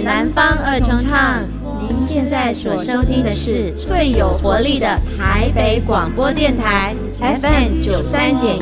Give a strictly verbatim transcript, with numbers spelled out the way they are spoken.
南方二重唱。您现在所收听的是最有活力的台北广播电台 F M 九三点